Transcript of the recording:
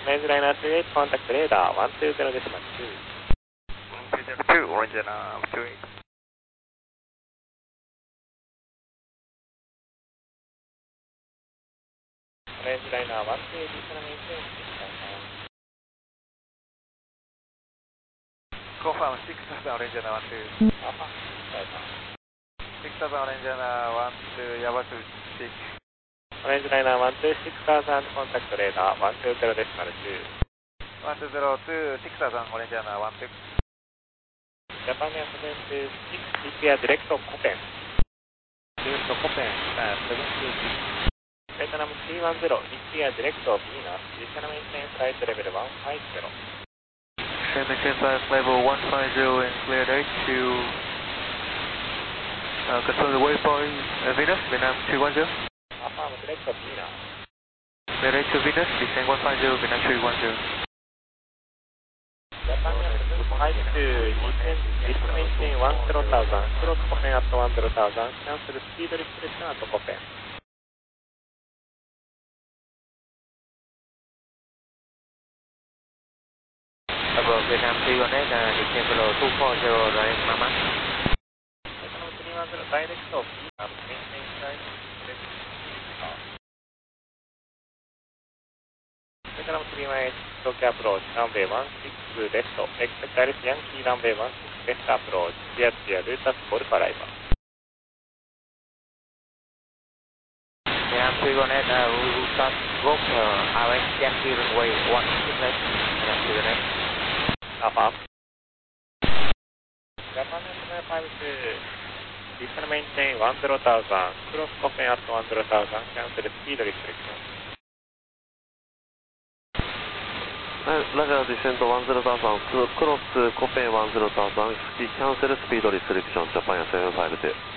Orange Liner 28, contact radar 120.2. 120.2, Orange Liner 28. Orange Liner 120, Listen maintain 6000. Confirm 6000, Orange Liner 12. Alpha, 6000, Orange Liner 12, Yamato 6. Orange Liner 120, 6000, contact radar 120.2. 1202, 6000, Orange Liner 12. Japan Air 76, ETA direct to Copen. Direct to Copen, 76. Vietnam 310, ETA direct to Venus, Listen maintain flight level 150. Maintain flight level 150 and cleared H to confirm the waypoint Venus, Vietnam 310. Affirm direct to Venus. Cleared H to Venus, descend 150, Vietnam 310. Japan Air 752, Listen maintain 10,000, cross Copen at 10,000, cancel speed restriction at Copen. Above Vietnam 318, descend below 240, direct Mama. Vietnam 310, direct to Venus, maintain flight direct to Vietnam 318, Tokyo approach, runway 16 left, expect Alice Yankee runway 16 left approach, clear Lutas Golf arrival. Vietnam 318, Lutas Golf, Alex Yankee runway 16 left, Vietnam 318. Affirm. Japan Air 752, listen maintain 10,000, cross Copen at 10,000, cancel speed restriction. Level descent 10,000, cross Copen 10,000, cancel speed restriction, Japan Air 752.